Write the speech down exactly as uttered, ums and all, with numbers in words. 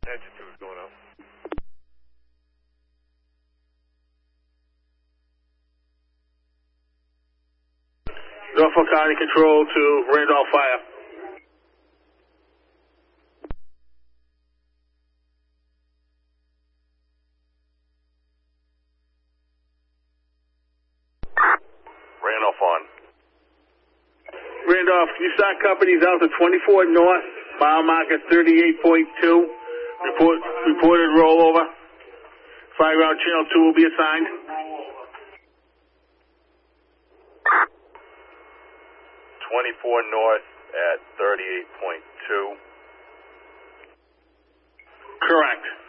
Engine two is going up. Norfolk County Control to Randolph Fire. Randolph on. Randolph, can you start companies out to twenty-four North, mile marker thirty-eight point two. Report, reported rollover. Fire route channel two will be assigned. twenty-four North at thirty-eight point two. Correct.